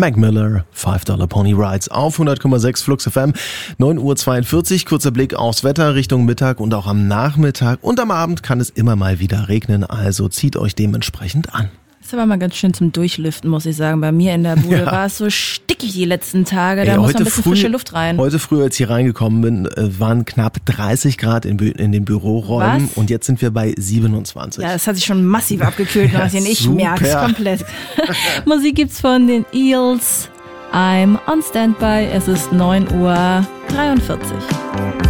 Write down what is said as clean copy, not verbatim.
Mac Miller, $5 Pony Rides auf 100,6 Flux FM, 9:42 Uhr, kurzer Blick aufs Wetter Richtung Mittag und auch am Nachmittag und am Abend kann es immer mal wieder regnen, also zieht euch dementsprechend an. Das war mal ganz schön zum Durchlüften, muss ich sagen. Bei mir in der Bude war es so stickig die letzten Tage. Da muss noch ein bisschen frische Luft rein. Heute früh, als ich hier reingekommen bin, waren knapp 30 Grad in den Büroräumen. Was? Und jetzt sind wir bei 27. Ja, das hat sich schon massiv abgekühlt, Martin. Ich merke es komplett. Musik gibt's von den Eels. I'm on Standby. Es ist 9:43 Uhr.